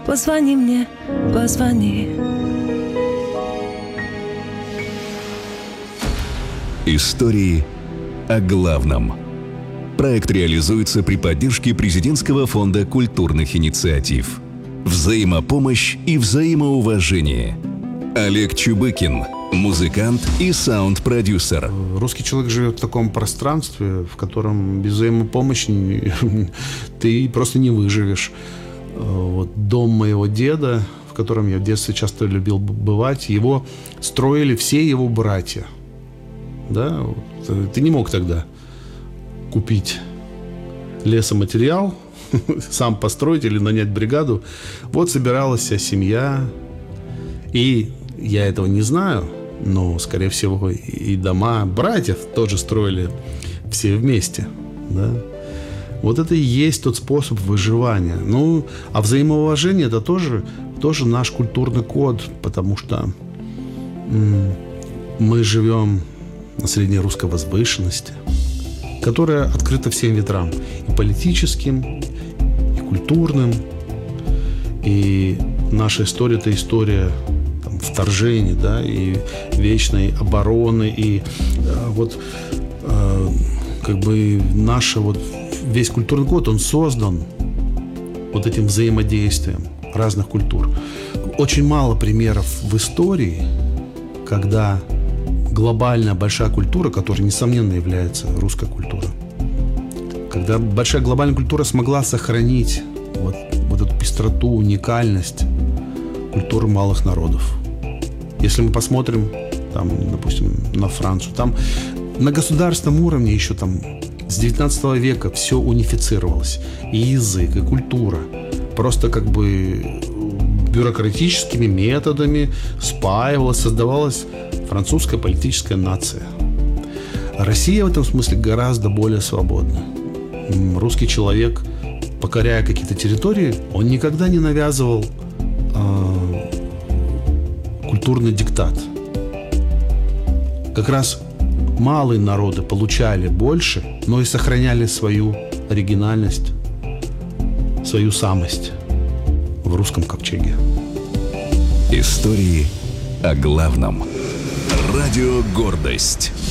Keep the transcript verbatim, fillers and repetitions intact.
Позвони мне, позвони. Истории о главном. Проект реализуется при поддержке Президентского фонда культурных инициатив. Взаимопомощь и взаимоуважение. Олег Чубыкин, музыкант и саунд-продюсер. Русский человек живет в таком пространстве, в котором без взаимопомощи ты просто не выживешь. Вот дом моего деда, в котором я в детстве часто любил бывать, его строили все его братья. Да? Ты не мог тогда купить лесоматериал, сам построить или нанять бригаду. Вот собиралась вся семья. И я этого не знаю, но, скорее всего, и дома братьев тоже строили все вместе. Да? Вот это и есть тот способ выживания. Ну, а взаимоуважение – это тоже, тоже наш культурный код, потому что м- мы живем на среднерусской возвышенности, которая открыта всем ветрам, и политическим, и культурным. И наша история – это история там, вторжений, да, и вечной обороны, и э, вот э, как бы наша вот весь культурный код, он создан вот этим взаимодействием разных культур. Очень мало примеров в истории, когда глобальная большая культура, которая, несомненно, является русской культурой, когда большая глобальная культура смогла сохранить вот, вот эту пестроту, уникальность культуры малых народов. Если мы посмотрим, там, допустим, на Францию, там на государственном уровне еще там с девятнадцатого века все унифицировалось. И язык, и культура. Просто как бы бюрократическими методами спаивалась, создавалась французская политическая нация. Россия в этом смысле гораздо более свободна. Русский человек, покоряя какие-то территории, он никогда не навязывал э, культурный диктат. Как раз малые народы получали больше, но и сохраняли свою оригинальность, свою самость в русском ковчеге. Истории о главном. Радио «Гордость».